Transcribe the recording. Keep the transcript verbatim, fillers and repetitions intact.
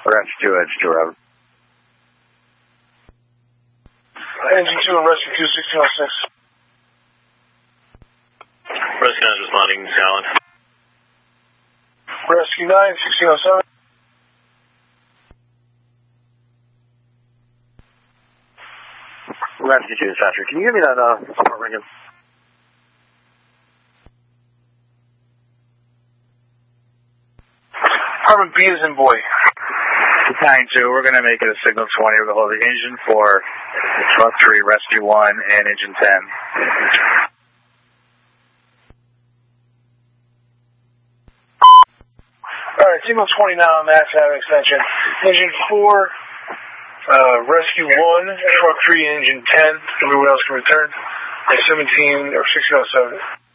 Rescue two, Edge two, Robert. Engine two and Rescue two, sixteen oh six. Rescue nine is responding, Scotland. Rescue nine, sixteen oh seven. Rescue two, dispatcher. Can you give me that uh, support ring? Apartment B is in boy. nine two, we're going to make it a signal twenty. We're going to hold the engine for truck three, rescue one, and engine ten. Alright, signal twenty now, max out extension. Engine four, uh, rescue one, truck three, engine ten. Everyone else can return. At seventeen or sixteen oh seven.